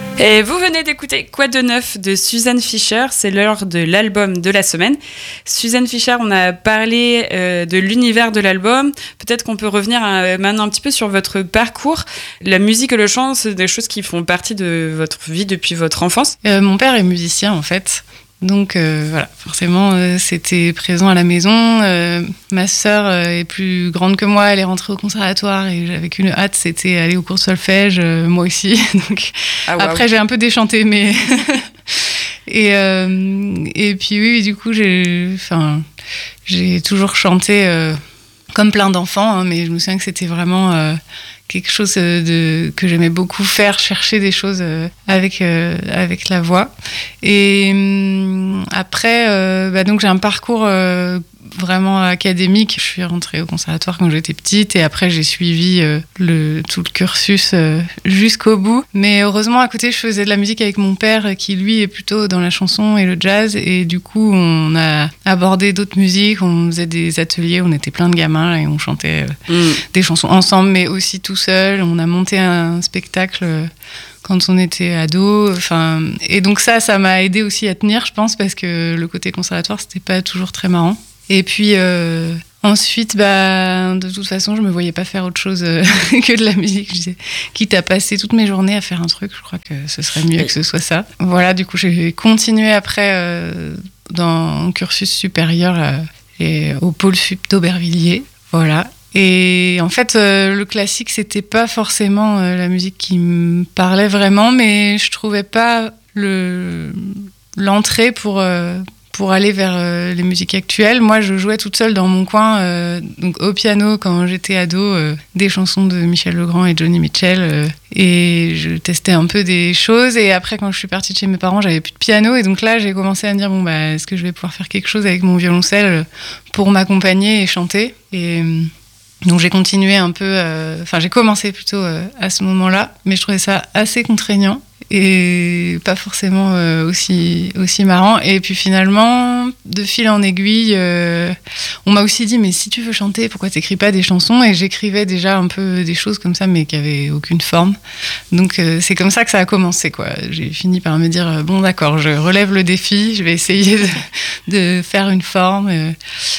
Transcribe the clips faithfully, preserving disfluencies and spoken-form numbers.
Et vous venez d'écouter Quoi de neuf de Suzanne Fischer, c'est l'heure de l'album de la semaine. Suzanne Fischer, on a parlé euh, de l'univers de l'album, peut-être qu'on peut revenir euh, maintenant un petit peu sur votre parcours. La musique et le chant, c'est des choses qui font partie de votre vie depuis votre enfance. Euh, mon père est musicien en fait. Donc euh, voilà, forcément, euh, c'était présent à la maison. Euh, ma sœur euh, est plus grande que moi, elle est rentrée au conservatoire et j'avais qu'une hâte, c'était aller au cours de solfège, euh, moi aussi. Donc Ah, wow. après, j'ai un peu déchanté, mais et euh, et puis oui, du coup, j'ai, enfin, j'ai toujours chanté euh, comme plein d'enfants, hein, mais je me souviens que c'était vraiment euh, quelque chose de, que j'aimais beaucoup faire, chercher des choses avec, euh, avec la voix. Et euh, après, euh, bah donc j'ai un parcours euh, vraiment académique. Je suis rentrée au conservatoire quand j'étais petite et après j'ai suivi euh, le, tout le cursus euh, jusqu'au bout. Mais heureusement, à côté, je faisais de la musique avec mon père qui, lui, est plutôt dans la chanson et le jazz. Et du coup, on a abordé d'autres musiques, on faisait des ateliers, on était plein de gamins et on chantait euh, mmh. des chansons ensemble, mais aussi tout seul. On a monté un spectacle quand on était ado. Enfin, et donc ça, ça m'a aidé aussi à tenir, je pense, parce que le côté conservatoire, c'était pas toujours très marrant. Et puis euh, ensuite, bah, de toute façon, je me voyais pas faire autre chose euh, que de la musique. Je disais, quitte à passer toutes mes journées à faire un truc, je crois que ce serait mieux que ce soit ça. Voilà, du coup, j'ai continué après euh, dans un cursus supérieur euh, et au pôle sup d'Aubervilliers. Voilà. Et en fait, euh, le classique, c'était pas forcément euh, la musique qui me parlait vraiment, mais je trouvais pas le, l'entrée pour, euh, pour aller vers euh, les musiques actuelles. Moi, je jouais toute seule dans mon coin, euh, donc au piano quand j'étais ado, euh, des chansons de Michel Legrand et Johnny Mitchell, euh, et je testais un peu des choses. Et après, quand je suis partie de chez mes parents, j'avais plus de piano, et donc là, j'ai commencé à me dire, bon, bah, est-ce que je vais pouvoir faire quelque chose avec mon violoncelle pour m'accompagner et chanter? Et donc j'ai continué un peu, enfin euh, j'ai commencé plutôt euh, à ce moment-là, mais je trouvais ça assez contraignant et pas forcément euh, aussi, aussi marrant. Et puis finalement, de fil en aiguille, euh, on m'a aussi dit, mais si tu veux chanter, pourquoi t'écris pas des chansons? Et j'écrivais déjà un peu des choses comme ça, mais qui avaient aucune forme. Donc euh, c'est comme ça que ça a commencé, quoi. J'ai fini par me dire, bon d'accord, je relève le défi, je vais essayer de, de faire une forme. Euh,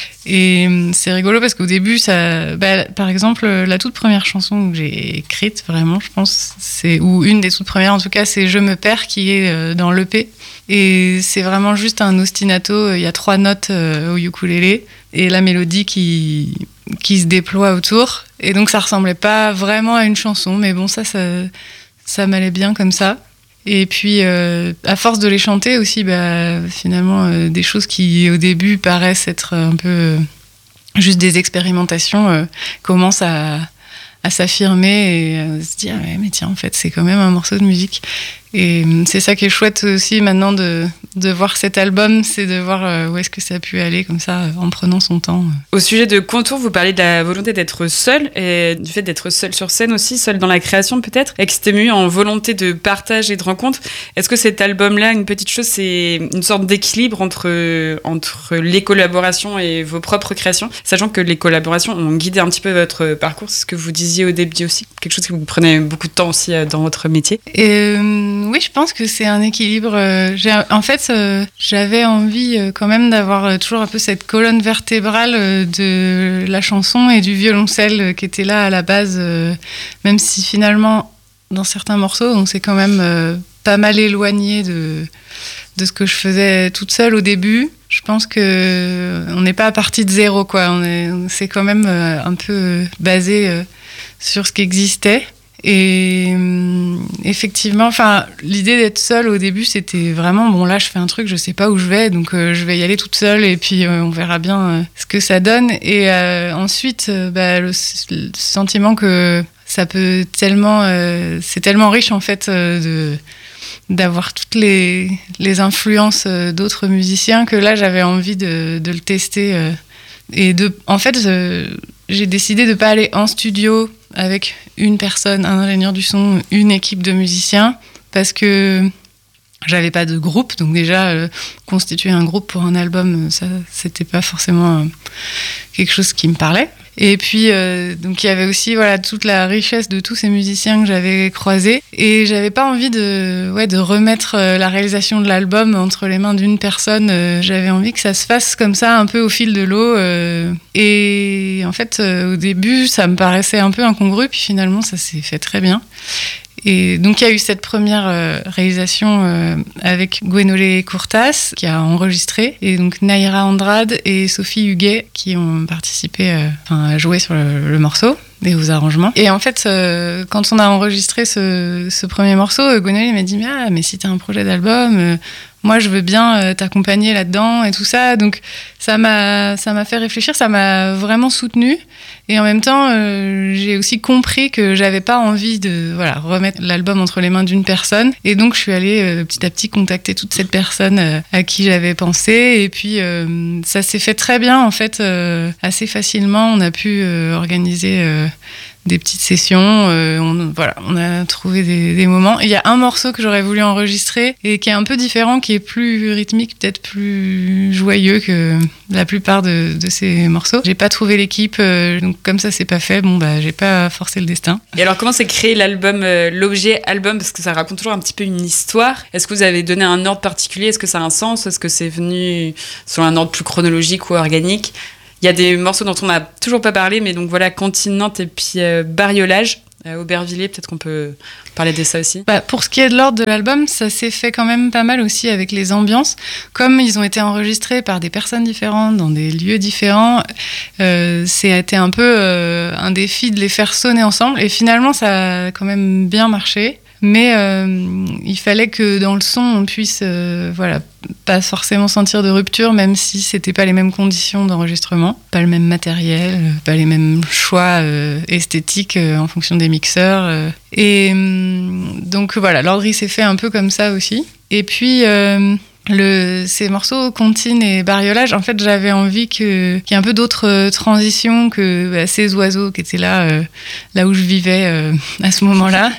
Et c'est rigolo parce qu'au début, ça, bah, par exemple, la toute première chanson que j'ai écrite, vraiment, je pense, c'est, ou une des toutes premières en tout cas, c'est Je me perds, qui est dans l'E P. Et c'est vraiment juste un ostinato, il y a trois notes au ukulélé et la mélodie qui, qui se déploie autour. Et donc ça ressemblait pas vraiment à une chanson, mais bon, ça, ça, ça m'allait bien comme ça. Et puis, euh, à force de les chanter aussi, bah, finalement, euh, des choses qui, au début, paraissent être un peu euh, juste des expérimentations, euh, commencent à, à s'affirmer et à se dire, ouais, mais tiens, en fait, c'est quand même un morceau de musique. Et c'est ça qui est chouette aussi maintenant de, de voir cet album, c'est de voir où est-ce que ça a pu aller comme ça, en prenant son temps. Au sujet de Contour, vous parlez de la volonté d'être seul et du fait d'être seul sur scène aussi, seul dans la création peut-être, et que c'était mu en volonté de partage et de rencontre. Est-ce que cet album-là, une petite chose, c'est une sorte d'équilibre entre, entre les collaborations et vos propres créations, sachant que les collaborations ont guidé un petit peu votre parcours, c'est ce que vous disiez au début aussi, quelque chose qui vous prenait beaucoup de temps aussi dans votre métier? Et oui, je pense que c'est un équilibre. J'ai, en fait, euh, j'avais envie euh, quand même d'avoir euh, toujours un peu cette colonne vertébrale euh, de la chanson et du violoncelle euh, qui était là à la base, euh, même si finalement, dans certains morceaux, on s'est quand même euh, pas mal éloigné de, de ce que je faisais toute seule au début. Je pense que on n'est pas parti de zéro, quoi. On est, on s'est quand même euh, un peu basé euh, sur ce qui existait. Et euh, effectivement, enfin, l'idée d'être seule au début, c'était vraiment bon. Là, je fais un truc, je sais pas où je vais, donc euh, je vais y aller toute seule, et puis euh, on verra bien euh, ce que ça donne. Et euh, ensuite, euh, bah, le, le sentiment que ça peut tellement, euh, c'est tellement riche en fait euh, de d'avoir toutes les les influences euh, d'autres musiciens que là, j'avais envie de, de le tester. Euh, et de, en fait, euh, j'ai décidé de pas aller en studio avec une personne, un ingénieur du son, une équipe de musiciens, parce que j'avais pas de groupe, donc déjà euh, constituer un groupe pour un album, ça c'était pas forcément euh, quelque chose qui me parlait. Et puis, euh, donc il y avait aussi voilà, toute la richesse de tous ces musiciens que j'avais croisés. Et j'avais pas envie de, ouais, de remettre la réalisation de l'album entre les mains d'une personne. Euh, j'avais envie que ça se fasse comme ça, un peu au fil de l'eau. Euh, et en fait, euh, au début, ça me paraissait un peu incongru, puis finalement, ça s'est fait très bien. Et donc il y a eu cette première euh, réalisation euh, avec Gwenole Courtas qui a enregistré, et donc Naira Andrade et Sophie Huguet qui ont participé, euh, enfin à jouer sur le, le morceau et aux arrangements. Et en fait, euh, quand on a enregistré ce, ce premier morceau, euh, Gwenole m'a dit mais, ah, mais si t'as un projet d'album, euh, moi je veux bien euh, t'accompagner là-dedans et tout ça. Donc ça m'a, ça m'a fait réfléchir, ça m'a vraiment soutenue. Et en même temps, euh, j'ai aussi compris que j'avais pas envie de voilà, remettre l'album entre les mains d'une personne. Et donc, je suis allée euh, petit à petit contacter toutes ces personnes euh, à qui j'avais pensé. Et puis, euh, ça s'est fait très bien, en fait, euh, assez facilement. On a pu euh, organiser euh, des petites sessions. Euh, on, voilà, on a trouvé des, des moments. Il y a un morceau que j'aurais voulu enregistrer et qui est un peu différent, qui est plus rythmique, peut-être plus joyeux que la plupart de, de ces morceaux. J'ai pas trouvé l'équipe, euh, donc comme ça c'est pas fait, bon bah j'ai pas forcé le destin. Et alors comment s'est créé l'album, euh, l'objet album, parce que ça raconte toujours un petit peu une histoire. Est-ce que vous avez donné un ordre particulier? Est-ce que ça a un sens? Est-ce que c'est venu selon un ordre plus chronologique ou organique? Il y a des morceaux dont on n'a toujours pas parlé, mais donc voilà, Continente et puis euh, Bariolage. À Aubervilliers, peut-être qu'on peut parler de ça aussi. Bah, pour ce qui est de l'ordre de l'album, ça s'est fait quand même pas mal aussi avec les ambiances. Comme ils ont été enregistrés par des personnes différentes, dans des lieux différents, euh, c'était un peu euh, un défi de les faire sonner ensemble. Et finalement, ça a quand même bien marché. Mais euh, il fallait que dans le son, on puisse euh, voilà, pas forcément sentir de rupture, même si c'était pas les mêmes conditions d'enregistrement, pas le même matériel, pas les mêmes choix euh, esthétiques euh, en fonction des mixeurs. Euh. Et euh, donc voilà, l'ordre il s'est fait un peu comme ça aussi. Et puis... Euh, Le, ces morceaux, Comptine et Bariolage, en fait, j'avais envie que, qu'il y ait un peu d'autres euh, transitions que bah, ces oiseaux qui étaient là, euh, là où je vivais euh, à ce moment-là,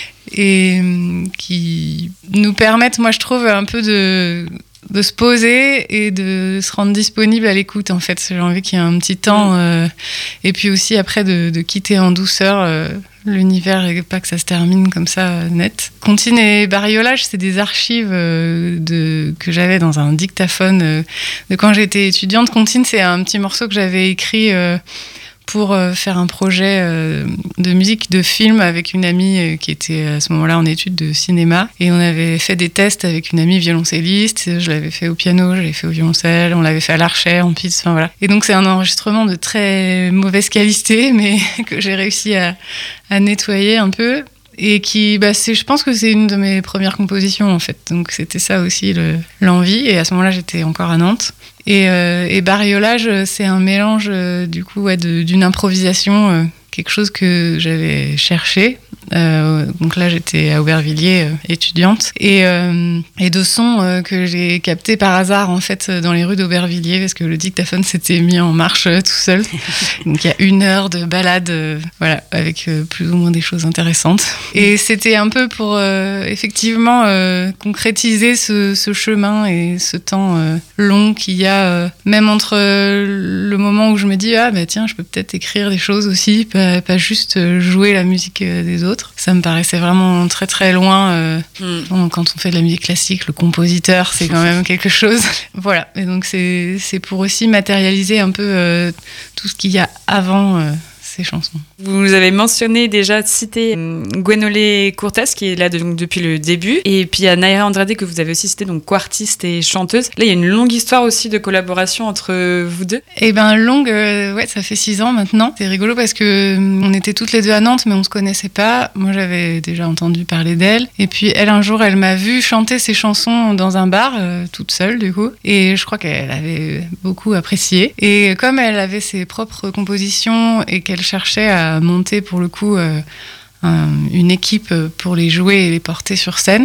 et euh, qui nous permettent, moi, je trouve, un peu de, de se poser et de se rendre disponible à l'écoute, en fait. J'ai envie qu'il y ait un petit temps, euh, et puis aussi après de, de quitter en douceur euh, l'univers et pas que ça se termine comme ça net. Comptine et Bariolage, c'est des archives euh, de, que j'avais dans un dictaphone euh, de quand j'étais étudiante. Comptine, c'est un petit morceau que j'avais écrit euh, pour euh, faire un projet euh, de musique de film avec une amie euh, qui était à ce moment-là en études de cinéma. Et on avait fait des tests avec une amie violoncelliste. Je l'avais fait au piano, je l'avais fait au violoncelle, on l'avait fait à l'archet, en piste, enfin voilà. Et donc c'est un enregistrement de très mauvaise qualité, mais que j'ai réussi à, à nettoyer un peu. Et qui, bah, c'est, je pense que c'est une de mes premières compositions, en fait. Donc, c'était ça aussi, le, l'envie. Et à ce moment-là, j'étais encore à Nantes. Et, euh, et Bariolage, c'est un mélange, euh, du coup, ouais, de, d'une improvisation, euh, quelque chose que j'avais cherché. Euh, donc là, j'étais à Aubervilliers, euh, étudiante. Et, euh, et de sons euh, que j'ai captés par hasard, en fait, dans les rues d'Aubervilliers, parce que le dictaphone s'était mis en marche euh, tout seul. Donc il y a une heure de balade, euh, voilà, avec euh, plus ou moins des choses intéressantes. Et c'était un peu pour, euh, effectivement, euh, concrétiser ce, ce chemin et ce temps euh, long qu'il y a, euh, même entre euh, le moment où je me dis « Ah, bah tiens, je peux peut-être écrire des choses aussi, pas, pas juste jouer la musique euh, des autres ». Ça me paraissait vraiment très très loin. Euh, mm. Quand on fait de la musique classique, le compositeur, c'est quand même quelque chose. Voilà, et donc c'est, c'est pour aussi matérialiser un peu euh, tout ce qu'il y a avant euh, ces chansons. Vous avez mentionné déjà, cité euh, Gwenole Courtas, qui est là de, donc, depuis le début, et puis il y a Naira Andrade que vous avez aussi cité, donc co-artiste et chanteuse. Là, il y a une longue histoire aussi de collaboration entre vous deux. Eh ben longue, euh, ouais, ça fait six ans maintenant. C'est rigolo parce que euh, on était toutes les deux à Nantes, mais on se connaissait pas. Moi, j'avais déjà entendu parler d'elle, et puis elle, un jour, elle m'a vu chanter ses chansons dans un bar, euh, toute seule du coup, et je crois qu'elle avait beaucoup apprécié. Et comme elle avait ses propres compositions et qu'elle cherchait à monter pour le coup euh, un, une équipe pour les jouer et les porter sur scène,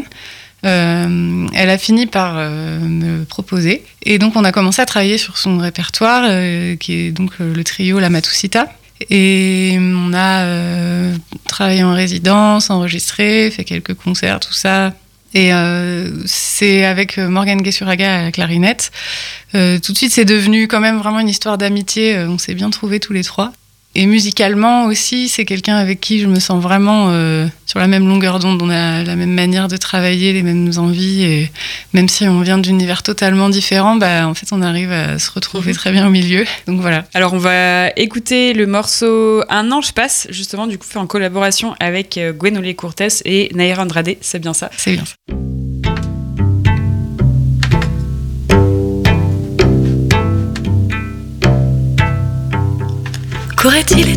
euh, elle a fini par euh, me proposer. Et donc on a commencé à travailler sur son répertoire, euh, qui est donc le trio La Matusita. Et on a euh, travaillé en résidence, enregistré, fait quelques concerts, tout ça. Et euh, c'est avec Morgane Guessuraga à la clarinette. Euh, tout de suite, c'est devenu quand même vraiment une histoire d'amitié. On s'est bien trouvés tous les trois. Et musicalement aussi, c'est quelqu'un avec qui je me sens vraiment euh, sur la même longueur d'onde. On a la même manière de travailler, les mêmes envies. Et même si on vient d'univers totalement différents, bah, en fait, on arrive à se retrouver très bien au milieu. Donc voilà. Alors, on va écouter le morceau Un an, je passe, justement, du coup, fait en collaboration avec Gwenole Cortés et Naira Andrade. C'est bien ça? C'est bien ça. Qu'aurait-il